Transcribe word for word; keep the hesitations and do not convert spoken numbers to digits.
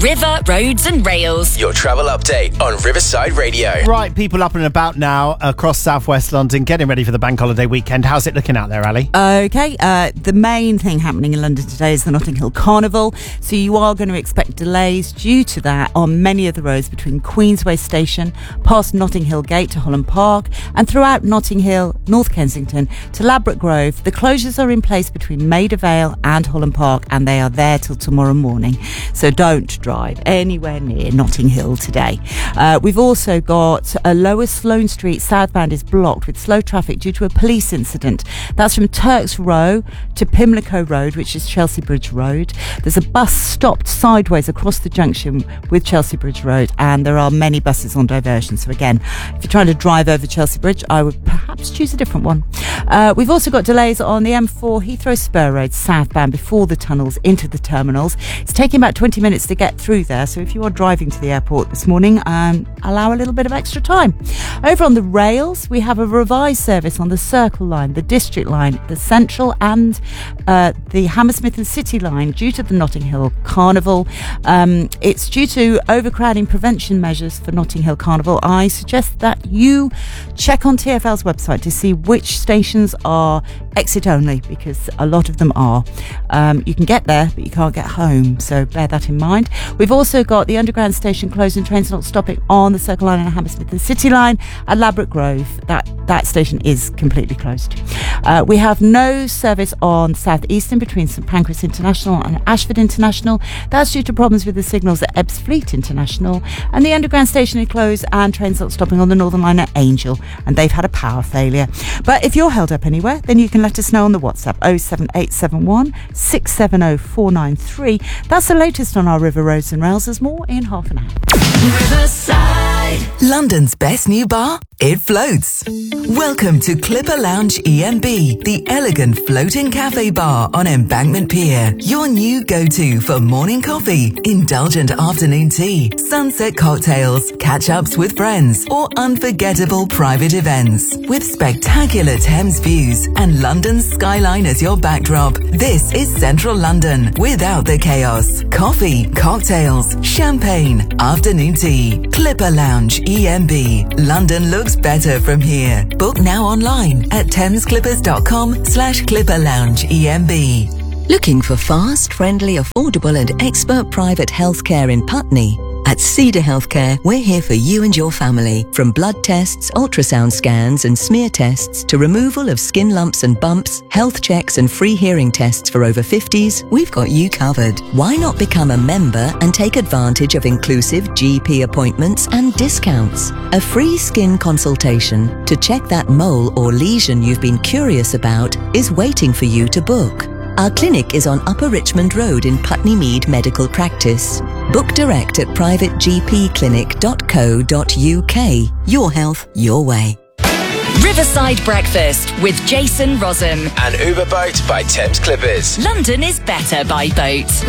River, Roads and Rails. Your travel update on Riverside Radio. Right, people up and about now across southwest London, getting ready for the bank holiday weekend. How's it looking out there, Ali? Okay, uh, the main thing happening in London today is the Notting Hill Carnival. So you are going to expect delays due to that on many of the roads between Queensway Station, past Notting Hill Gate to Holland Park, and throughout Notting Hill, North Kensington to Ladbroke Grove. The closures are in place between Maida Vale and Holland Park, and they are there till tomorrow morning. So don't drive anywhere near Notting Hill today. Uh, we've also got a Lower Sloane Street southbound is blocked with slow traffic due to a police incident. That's from Turks Row to Pimlico Road, which is Chelsea Bridge Road. There's a bus stopped sideways across the junction with Chelsea Bridge Road, and there are many buses on diversion. So again, if you're trying to drive over Chelsea Bridge, I would perhaps choose a different one. Uh, we've also got delays on the M four Heathrow Spur Road southbound before the tunnels into the terminals. It's taking about twenty minutes to get through there, so if you are driving to the airport this morning, um, allow a little bit of extra time. Over on the rails, we have a revised service on the Circle Line, the District Line, the Central and uh, the Hammersmith and City Line due to the Notting Hill Carnival. Um, it's due to overcrowding prevention measures for Notting Hill Carnival. I suggest that you check on T F L's website to see which stations are exit only, because a lot of them are. Um, you can get there, but you can't get home, so bear that in mind. We've also got the Underground station closed and trains not stopping on the Circle Line and Hammersmith and City Line at Ladbroke Grove. That that station is completely closed. Uh, we have no service on South Eastern between St Pancras International and Ashford International. That's due to problems with the signals at Ebbsfleet International. And the Underground station is closed and trains not stopping on the Northern Line at Angel, and they've had a power failure. But if you're held up anywhere, then you can let us know on the WhatsApp oh seven eight seven one, six seven oh, four nine three. That's the latest on our River, Roads and Rails. There's more in half an hour. Riverside, London's best new bar. It floats. Welcome to Clipper Lounge E M B, the elegant floating cafe bar on Embankment Pier. Your new go-to for morning coffee, indulgent afternoon tea, sunset cocktails, catch-ups with friends, or unforgettable private events. With spectacular Thames views and London's skyline as your backdrop, this is Central London without the chaos. Coffee, cocktails, champagne, afternoon tea. Clipper Lounge E M B. London looks better from here. Book now online at thamesclippers.com slash Clipper Lounge E M B. Looking for fast, friendly, affordable and expert private healthcare in Putney? At Cedar Healthcare, we're here for you and your family. From blood tests, ultrasound scans and smear tests to removal of skin lumps and bumps, health checks and free hearing tests for over fifties, we've got you covered. Why not become a member and take advantage of inclusive G P appointments and discounts? A free skin consultation to check that mole or lesion you've been curious about is waiting for you to book. Our clinic is on Upper Richmond Road in Putney Mead Medical Practice. Book direct at private g p clinic dot co dot u k. Your health, your way. Riverside Breakfast with Jason Rossum. And Uber Boat by Thames Clippers. London is better by boat.